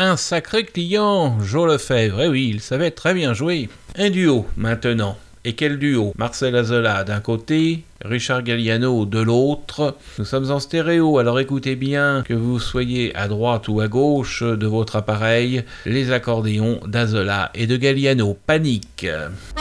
un sacré client, Joe Lefebvre. Eh oui, il savait très bien jouer. Un duo, maintenant. Et quel duo? Marcel Azola d'un côté, Richard Galliano de l'autre. Nous sommes en stéréo, alors écoutez bien, que vous soyez à droite ou à gauche de votre appareil, les accordéons d'Azola et de Galliano. Panique!